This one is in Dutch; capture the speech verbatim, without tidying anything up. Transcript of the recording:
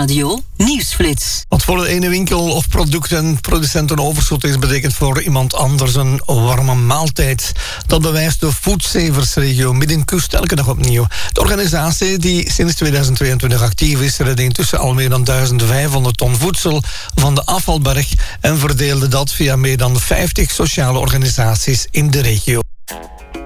Nieuwsradio Nieuwsflits. Wat voor de ene winkel of producten producent een overschot is, betekent voor iemand anders een warme maaltijd. Dat bewijst de Foodsaversregio Middenkust elke dag opnieuw. De organisatie die sinds tweeduizend tweeëntwintig actief is, redde intussen al meer dan duizend vijfhonderd ton voedsel van de afvalberg en verdeelde dat via meer dan vijftig sociale organisaties in de regio.